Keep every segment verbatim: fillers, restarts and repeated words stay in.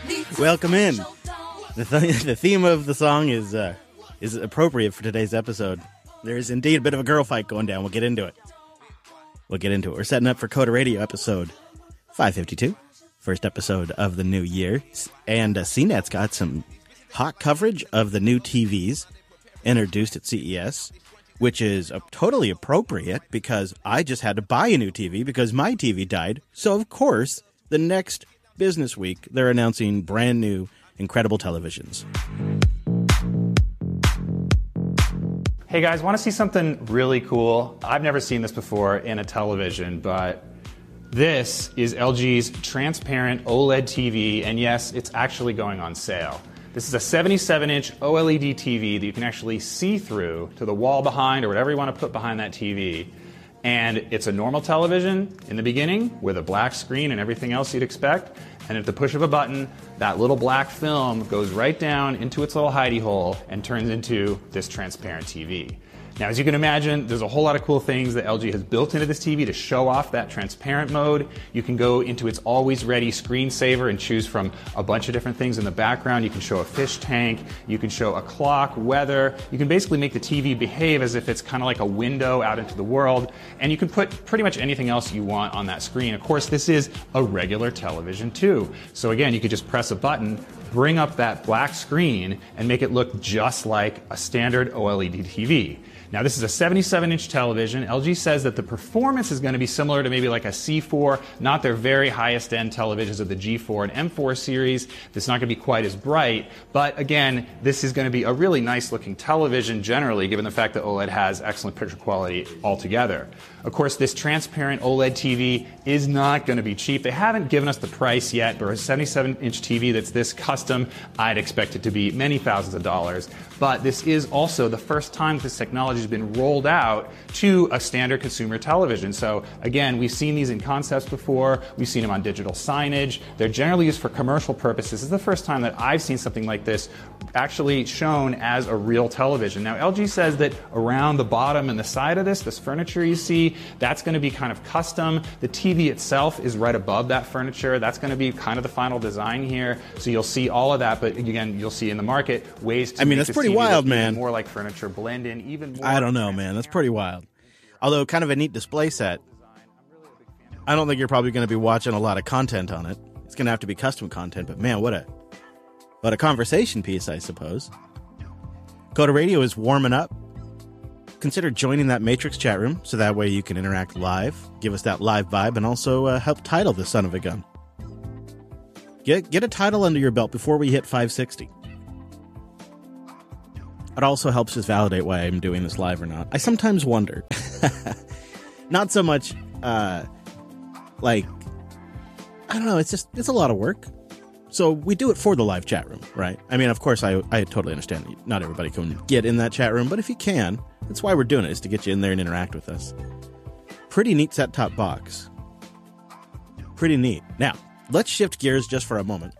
Welcome in. The, th- the theme of the song is uh, is appropriate for today's episode. There is indeed a bit of a girl fight going down. We'll get into it. We'll get into it. We're setting up for Coda Radio episode five fifty-two. First episode of the new year. And uh, C NET's got some hot coverage of the new T Vs introduced at C E S, which is uh, totally appropriate because I just had to buy a new T V because my T V died. So, of course, the next business week, they're announcing brand new, incredible televisions. Hey guys, want to see something really cool? I've never seen this before in a television, but this is L G's transparent OLED T V, and yes, it's actually going on sale. This is a seventy-seven inch OLED T V that you can actually see through to the wall behind or whatever you want to put behind that T V. And it's a normal television in the beginning with a black screen and everything else you'd expect. And at the push of a button, that little black film goes right down into its little hidey hole and turns into this transparent T V. Now, as you can imagine, there's a whole lot of cool things that L G has built into this T V to show off that transparent mode. You can go into its always ready screensaver and choose from a bunch of different things in the background. You can show a fish tank, you can show a clock, weather. You can basically make the T V behave as if it's kind of like a window out into the world. And you can put pretty much anything else you want on that screen. Of course, this is a regular television too. So again, you could just press a button, bring up that black screen, and make it look just like a standard OLED T V. Now, this is a seventy-seven inch television. L G says that the performance is going to be similar to maybe like a C four, not their very highest end televisions of the G four and M four series. It's not going to be quite as bright, but again, this is going to be a really nice looking television generally, given the fact that OLED has excellent picture quality altogether. Of course, this transparent OLED T V is not going to be cheap. They haven't given us the price yet, but a seventy-seven inch T V that's this custom, I'd expect it to be many thousands of dollars. But this is also the first time this technology has been rolled out to a standard consumer television. So again, we've seen these in concepts before. We've seen them on digital signage. They're generally used for commercial purposes. This is the first time that I've seen something like this actually shown as a real television. Now, L G says that around the bottom and the side of this, this furniture you see, that's going to be kind of custom. The T V itself is right above that furniture. That's going to be kind of the final design here. So you'll see all of that, but again, you'll see in the market ways to I mean, make that's this pretty T V wild, look man. More like furniture, blend in even more. I don't know, man. That's pretty wild. Although kind of a neat display set. I don't think you're probably going to be watching a lot of content on it. It's going to have to be custom content, but man, what a what a conversation piece, I suppose. Coda Radio is warming up. Consider joining that Matrix chat room so that way you can interact live, give us that live vibe, and also uh, help title the son of a gun. Get get a title under your belt before we hit five sixty. It also helps us validate why I'm doing this live or not. I sometimes wonder. Not so much, uh, like, I don't know, it's just, it's a lot of work. So we do it for the live chat room, right? I mean, of course, I, I totally understand that not everybody can get in that chat room, but if you can, that's why we're doing it, is to get you in there and interact with us. Pretty neat set-top box. Pretty neat. Now, let's shift gears just for a moment.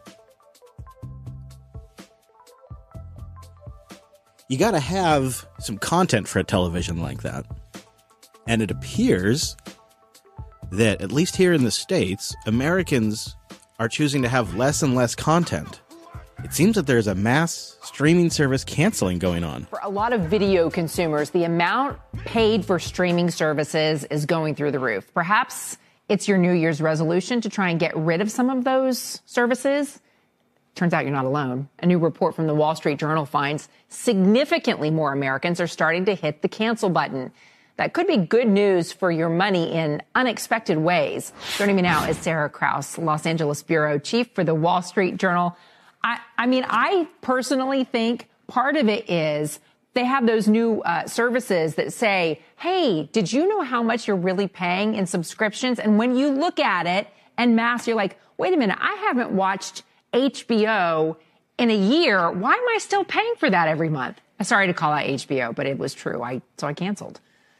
You got to have some content for a television like that. And it appears that, at least here in the States, Americans are choosing to have less and less content. It seems that there's a mass streaming service canceling going on. For a lot of video consumers, the amount paid for streaming services is going through the roof. Perhaps it's your New Year's resolution to try and get rid of some of those services. Turns out you're not alone. A new report from the Wall Street Journal finds significantly more Americans are starting to hit the cancel button. That could be good news for your money in unexpected ways. Joining me now is Sarah Kraus, Los Angeles bureau chief for the Wall Street Journal. I, I mean, I personally think part of it is they have those new uh, services that say, hey, did you know how much you're really paying in subscriptions? And when you look at it en masse, you're like, wait a minute, I haven't watched H B O in a year. Why am I still paying for that every month? Sorry to call out H B O, but it was true. I so I canceled.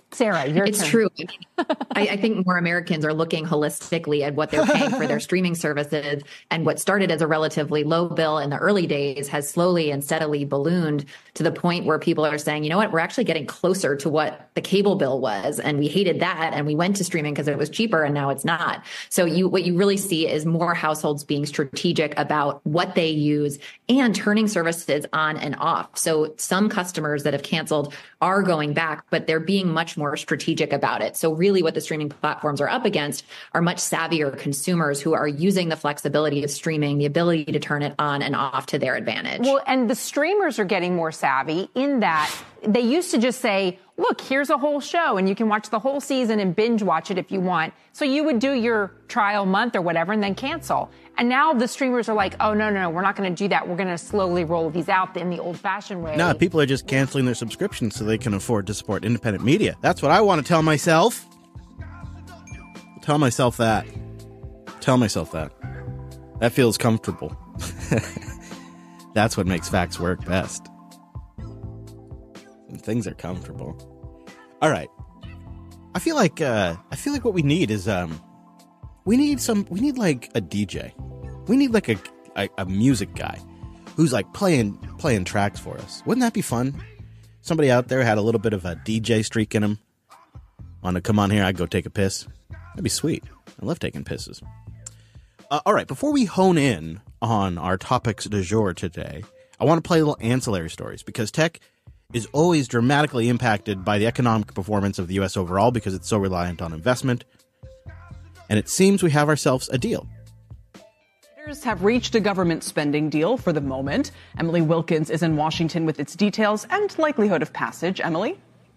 Sarah, your It's turn. true. I, I think more Americans are looking holistically at what they're paying for their streaming services. And what started as a relatively low bill in the early days has slowly and steadily ballooned to the point where people are saying, you know what, we're actually getting closer to what the cable bill was. And we hated that. And we went to streaming because it was cheaper, and now it's not. So you what you really see is more households being strategic about what they use and turning services on and off. So some customers that have canceled are going back, but they're being much more strategic about it. So really what the streaming platforms are up against are much savvier consumers who are using the flexibility of streaming, the ability to turn it on and off to their advantage. Well, and the streamers are getting more savvy in that they used to just say, look, here's a whole show and you can watch the whole season and binge watch it if you want. So you would do your trial month or whatever and then cancel. And now the streamers are like, oh, no, no, no, we're not going to do that. We're going to slowly roll these out in the old-fashioned way. No, people are just canceling their subscriptions so they can afford to support independent media. That's what I want to tell myself. Tell myself that. Tell myself that. That feels comfortable. That's what makes facts work best. When things are comfortable. All right. I feel like uh, I feel like what we need is um, we need some we need like a D J. We need like a, a a music guy who's like playing playing tracks for us. Wouldn't that be fun? Somebody out there had a little bit of a D J streak in him. Want to come on here? I'd go take a piss. That'd be sweet. I love taking pisses. Uh, all right, before we hone in on our topics du jour today, I want to play a little ancillary stories because tech is always dramatically impacted by the economic performance of the U S overall because it's so reliant on investment. And it seems we have ourselves a deal. Leaders have reached a government spending deal for the moment. Emily Wilkins is in Washington with its details and likelihood of passage. Emily?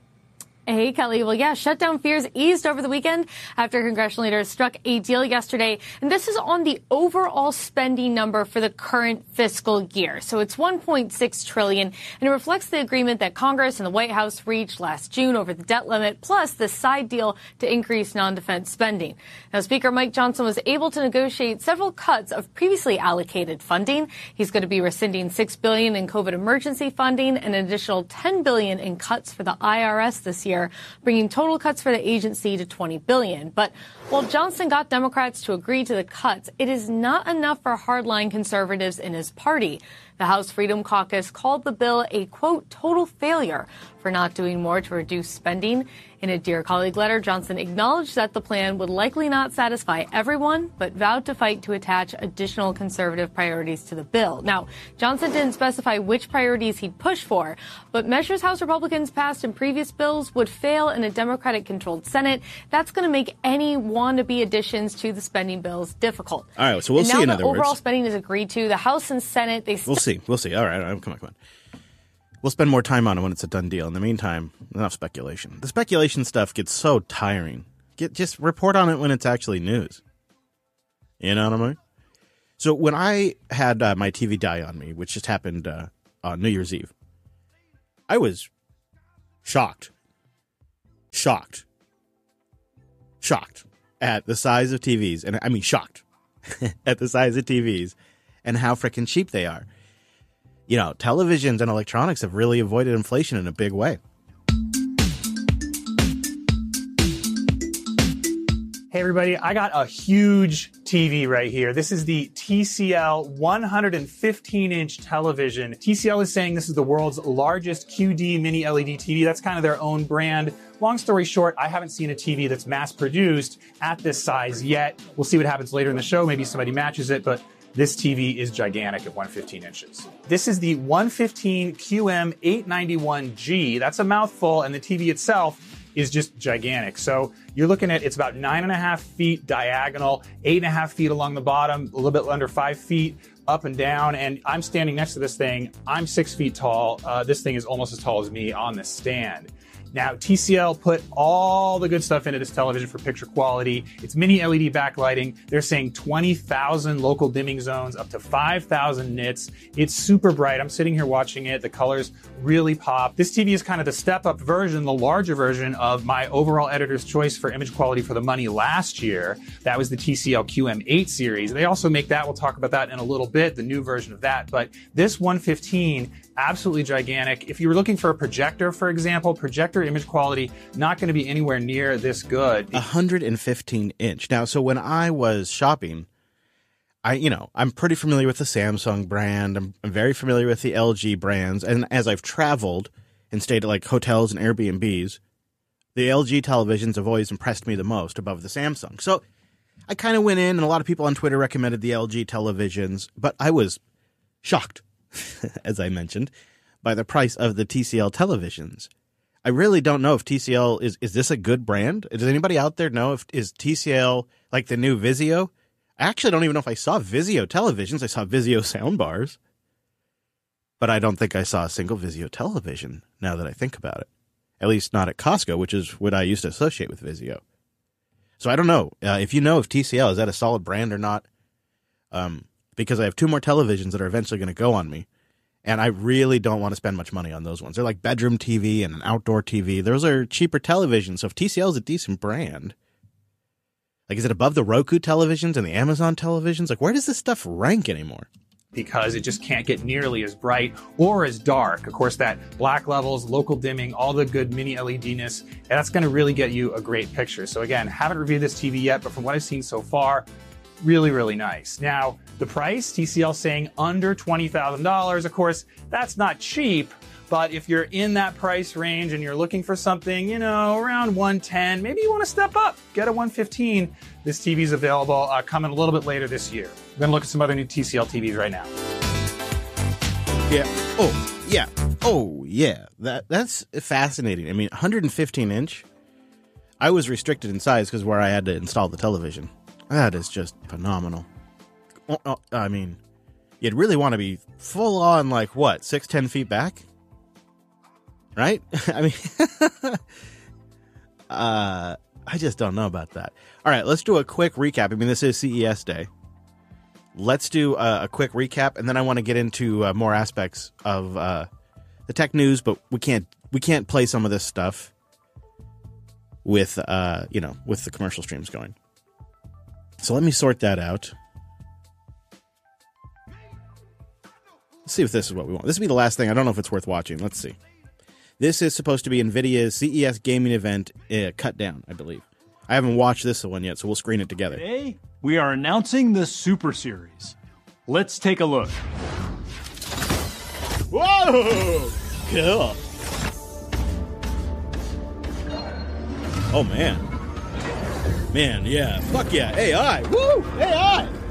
Hey, Kelly. Well, yeah, shutdown fears eased over the weekend after congressional leaders struck a deal yesterday. And this is on the overall spending number for the current fiscal year. So it's one point six trillion dollars, and it reflects the agreement that Congress and the White House reached last June over the debt limit, plus the side deal to increase non-defense spending. Now, Speaker Mike Johnson was able to negotiate several cuts of previously allocated funding. He's going to be rescinding six billion dollars in COVID emergency funding and an additional ten billion dollars in cuts for the I R S this year, bringing total cuts for the agency to twenty billion dollars. But while Johnson got Democrats to agree to the cuts, it is not enough for hardline conservatives in his party. The House Freedom Caucus called the bill a, quote, total failure for not doing more to reduce spending. In a Dear Colleague letter, Johnson acknowledged that the plan would likely not satisfy everyone, but vowed to fight to attach additional conservative priorities to the bill. Now, Johnson didn't specify which priorities he'd push for, but measures House Republicans passed in previous bills would fail in a Democratic-controlled Senate. That's going to make any wannabe additions to the spending bills difficult. All right, so we'll and see now in that other overall words. spending is agreed to. The House and Senate, they We'll see. We'll see. All right. All right. Come on. Come on. We'll spend more time on it when it's a done deal. In the meantime, enough speculation. The speculation stuff gets so tiring. Get just report on it when it's actually news. You know what I mean? So when I had uh, my T V die on me, which just happened uh, on New Year's Eve, I was shocked. Shocked. Shocked at the size of T Vs. And I mean shocked at the size of T Vs and how freaking cheap they are. You know, televisions and electronics have really avoided inflation in a big way. Hey everybody, I got a huge T V right here. This is the T C L one hundred fifteen inch television. T C L is saying this is the world's largest Q D mini L E D T V. That's kind of their own brand. Long story short, I haven't seen a T V that's mass produced at this size yet. We'll see what happens later in the show. Maybe somebody matches it, but this T V is gigantic at one hundred fifteen inches. This is the one fifteen Q M eight ninety-one G. That's a mouthful, and the T V itself is just gigantic. So you're looking at, it's about nine and a half feet diagonal, eight and a half feet along the bottom, a little bit under five feet up and down. And I'm standing next to this thing. I'm six feet tall. Uh, this thing is almost as tall as me on the stand. Now, T C L put all the good stuff into this television for picture quality. It's mini L E D backlighting. They're saying twenty thousand local dimming zones, up to five thousand nits. It's super bright. I'm sitting here watching it. The colors really pop. This T V is kind of the step-up version, the larger version of my overall editor's choice for image quality for the money last year. That was the T C L Q M eight series. They also make that. We'll talk about that in a little bit, the new version of that. But this one fifteen, absolutely gigantic. If you were looking for a projector, for example, projector picture, image quality, not going to be anywhere near this good. one hundred fifteen inch. Now, so when I was shopping, I, you know, I'm pretty familiar with the Samsung brand. I'm, I'm very familiar with the L G brands. And as I've traveled and stayed at like hotels and Airbnbs, the L G televisions have always impressed me the most above the Samsung. So I kind of went in, and a lot of people on Twitter recommended the L G televisions, but I was shocked, as I mentioned, by the price of the T C L televisions. I really don't know if T C L is, is this a good brand? Does anybody out there know if is T C L like the new Vizio? I actually don't even know if I saw Vizio televisions. I saw Vizio soundbars, but I don't think I saw a single Vizio television now that I think about it. At least not at Costco, which is what I used to associate with Vizio. So I don't know. Uh, if you know if T C L, is that a solid brand or not? Um, because I have two more televisions that are eventually going to go on me, and I really don't want to spend much money on those ones. They're like bedroom T V and an outdoor T V. Those are cheaper televisions. So if T C L is a decent brand, like is it above the Roku televisions and the Amazon televisions? Like where does this stuff rank anymore? Because it just can't get nearly as bright or as dark. Of course, that black levels, local dimming, all the good mini L E D-ness, that's going to really get you a great picture. So again, haven't reviewed this T V yet, but from what I've seen so far, really, really nice. Now, the price, T C L saying under twenty thousand dollars. Of course, that's not cheap, but if you're in that price range and you're looking for something, you know, around one ten, maybe you want to step up, get a one fifteen. This T V is available, uh, coming a little bit later this year. We're going to look at some other new T C L T Vs right now. Yeah. Oh, yeah. Oh, yeah. That That's fascinating. I mean, one hundred fifteen inch. I was restricted in size because where I had to install the television. That is just phenomenal. Oh, oh, I mean, you'd really want to be full on, like, what, six, ten feet back? Right? I mean, uh, I just don't know about that. All right, let's do a quick recap. I mean, this is C E S Day. Let's do a, a quick recap, and then I want to get into uh, more aspects of uh, the tech news, but we can't we can't play some of this stuff with uh, you know with the commercial streams going. So let me sort that out. Let's see if this is what we want. This will be the last thing. I don't know if it's worth watching. Let's see. This is supposed to be NVIDIA's C E S gaming event uh, cut down, I believe. I haven't watched this one yet, so we'll screen it together. Today, we are announcing the Super Series. Let's take a look. Whoa! Cool. Oh, man. Man, yeah. Fuck yeah. A I. Woo! A I!